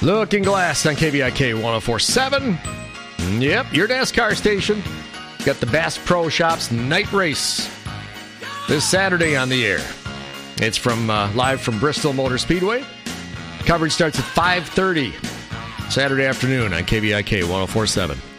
Looking Glass on KVIK 1047. Yep, your NASCAR station. Got the Bass Pro Shops night race this Saturday on the air. It's from live from Bristol Motor Speedway. Coverage starts at 5:30 Saturday afternoon on KVIK 1047.